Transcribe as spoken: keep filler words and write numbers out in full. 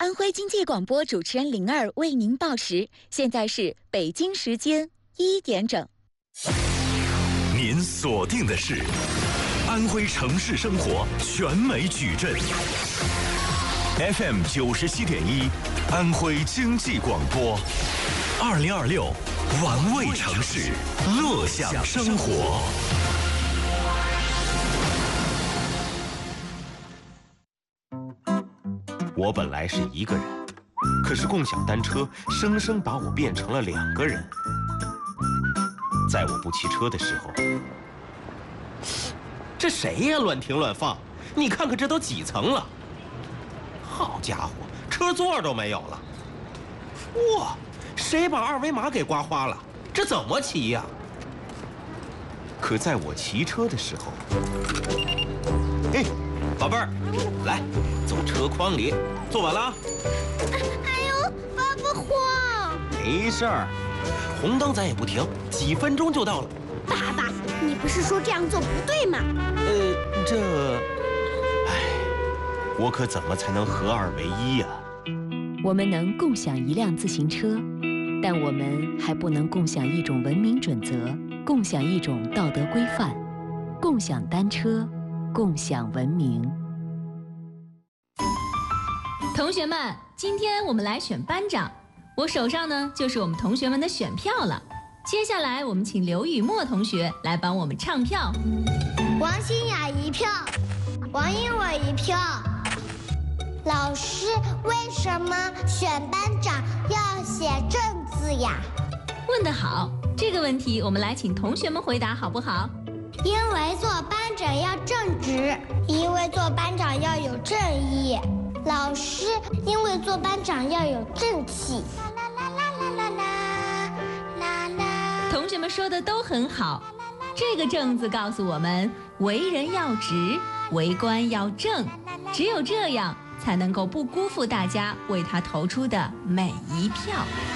安徽经济广播主持人灵儿为您报时，现在是北京时间一点整。 您锁定的是安徽城市生活全美矩阵 F M 九十七点一，安徽经济广播，二零二六玩味城市，乐享生活。 我本来是一个人，可是共享单车生生把我变成了两个人。在我不骑车的时候，这谁呀？乱停乱放！你看看这都几层了！好家伙，车座都没有了！哇，谁把二维码给刮花了？这怎么骑呀？可在我骑车的时候，哎，宝贝儿，来，走车筐里，坐稳了啊！ 哎呦，爸爸慌！ 没事儿，红灯咱也不停，几分钟就到了。 爸爸，你不是说这样做不对吗？ 呃，这，哎，我可怎么才能合二为一呀？ 我们能共享一辆自行车，但我们还不能共享一种文明准则，共享一种道德规范，共享单车，共享文明。 同学们，今天我们来选班长，我手上呢就是我们同学们的选票了。接下来我们请刘雨墨同学来帮我们唱票。 王欣雅一票，王英伟一票。老师，为什么选班长要写正字呀？ 问得好，这个问题我们来请同学们回答好不好？ 因为做班长要正直，因为做班长要有正义。老师，因为做班长要有正气。啦啦啦啦啦啦啦啦。 同学们说的都很好，这个正字告诉我们，为人要直，为官要正，只有这样才能够不辜负大家为他投出的每一票。